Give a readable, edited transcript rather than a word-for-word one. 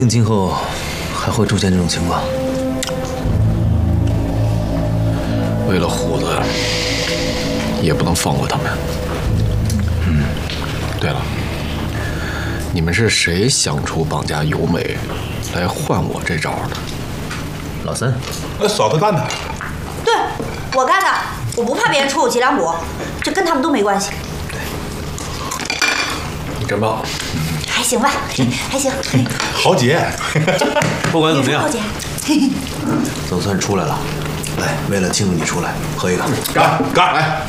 今后还会出现这种情况。 为了虎子，也不能放过他们。对了，你们是谁想出绑架由美来换我这招的？ 老三， 嫂子干的。 对，我干的，我不怕别人戳我脊梁骨，这跟他们都没关系。 你真棒， 还行吧，还行。 豪杰， 不管怎么样豪，姐， 总算出来了。来，为了庆祝你出来，喝一个。 干！来！